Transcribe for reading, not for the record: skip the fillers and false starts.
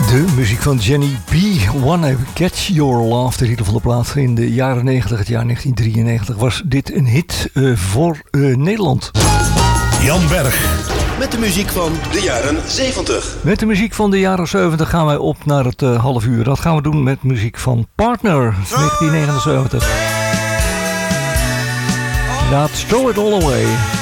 De muziek van Jenny B. Wanna Catch Your Love, de titel van de plaat. In de jaren 90, het jaar 1993, was dit een hit voor Nederland. Jan Berg. Met de muziek van de jaren 70. Met de muziek van de jaren 70 gaan wij op naar het half uur. Dat gaan we doen met muziek van Partner, 1979. That's Throw It All Away.